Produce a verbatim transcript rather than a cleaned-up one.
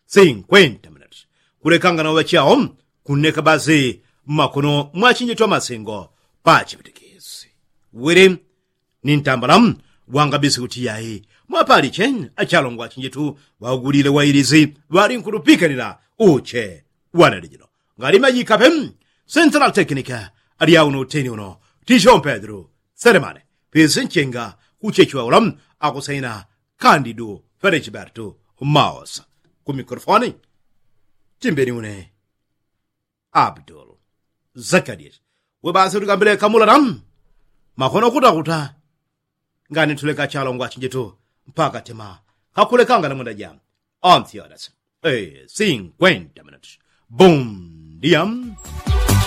cinquenta minutos kulekanga na wachao kuneka bazi makono mwachinjitwa masengo pachipitikisi wiri nintambalam wanga bisi kuti yayi mwapali chen achalongo achinjitu wagulile wairizi wali nkulupikanira uche wanalijino ngali majikapem Central Technica ali auno teni uno Tijon Pedro Seremane pizinchenga kuchechwa ulam akusaina Candido Felicberto Maos ku mikrofoni timbeni une Abdul Zakarias webazi tukambile kamula nam makono kutakuta ngani tuleka chalongo achinjitu mpaka tema kakulekanga na mwenda jam on the others eh cinquenta minutos boom diam